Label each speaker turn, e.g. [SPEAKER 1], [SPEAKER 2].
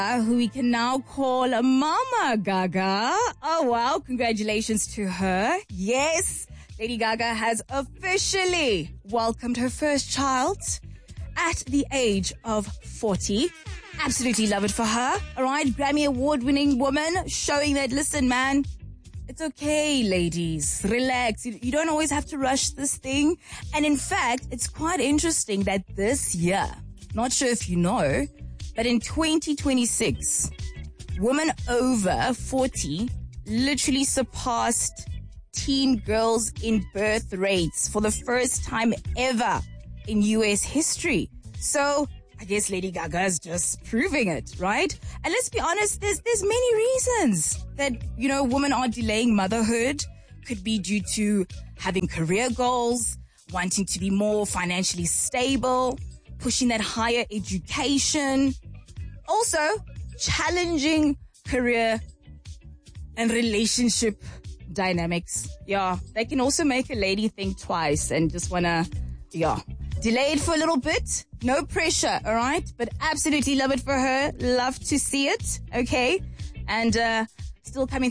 [SPEAKER 1] who we can now call Mama Gaga. Oh, wow. Congratulations to her. Yes, Lady Gaga has officially welcomed her first child at the age of 40. Absolutely love it for her. All right, Grammy award-winning woman showing that, listen, man, it's okay, ladies. Relax. You don't always have to rush this thing. And in fact, it's quite interesting that this year, not sure if you know, but in 2026, women over 40 literally surpassed teen girls in birth rates for the first time ever in US history. So I guess Lady Gaga is just proving it, right? And let's be honest, there's many reasons that, women are delaying motherhood. Could be due to having career goals, wanting to be more financially stable, pushing that higher education, also challenging career and relationship dynamics. Yeah, they can also make a lady think twice and just wanna, delay it for a little bit. No pressure, all right? But absolutely love it for her. Love to see it, okay? And still coming